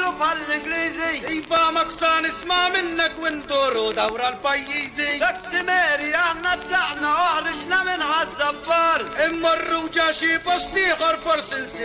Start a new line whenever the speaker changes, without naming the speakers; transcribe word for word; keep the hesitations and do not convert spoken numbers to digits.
يقولوا بهالانجليزي
ايفا مكسان اسمع منك وندورو دورة البيزي
لك سميري احنا طلعنا وحرجنا من هالزبار
امر وجاشي بسني غرفر سنسي